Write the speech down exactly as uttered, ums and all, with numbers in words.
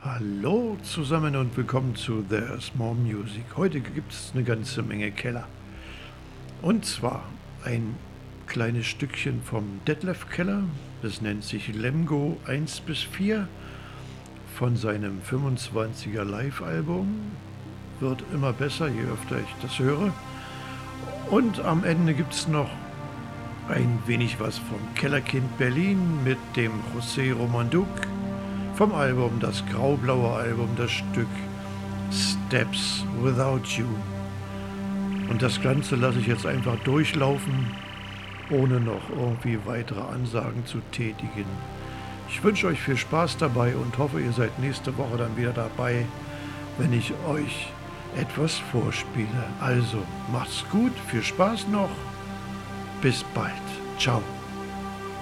Hallo zusammen und willkommen zu There's More Music. Heute gibt es eine ganze Menge Keller. Und zwar ein kleines Stückchen vom Detlef Keller. Das nennt sich Lemgo eins bis vier von seinem fünfundzwanziger Live-Album. Wird immer besser, je öfter ich das höre. Und am Ende gibt es noch ein wenig was vom Kellerkind Berlin mit dem José Romanduc. Vom Album, das graublaue Album, das Stück Steps Without You. Und das Ganze lasse ich jetzt einfach durchlaufen, ohne noch irgendwie weitere Ansagen zu tätigen. Ich wünsche euch viel Spaß dabei und hoffe, ihr seid nächste Woche dann wieder dabei, wenn ich euch etwas vorspiele. Also, macht's gut, viel Spaß noch, bis bald. Ciao.